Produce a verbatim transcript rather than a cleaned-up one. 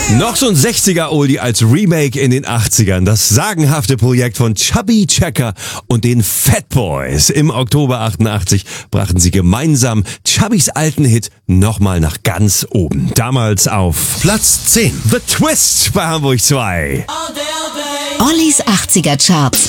Noch so ein sechziger-Oldie als Remake in den achtzigern. Das sagenhafte Projekt von Chubby Checker und den Fat Boys. Im Oktober achtundachtzig brachten sie gemeinsam Chubbys alten Hit nochmal nach ganz oben. Damals auf Platz zehn. The Twist bei Hamburg zwei. Ollis achtziger Charts.